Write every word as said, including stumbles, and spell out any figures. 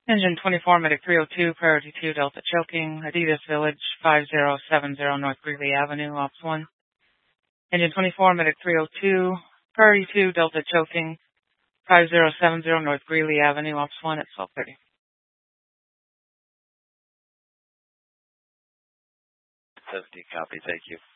Engine twenty-four, Medic three oh two, Priority two, Delta choking, Adidas Village, five zero seven zero North Greeley Avenue, Ops one. Engine twenty-four, Medic three oh two, Priority two, Delta choking, five zero seven zero North Greeley Avenue, Ops one at twelve thirty. seventeen, copy, thank you.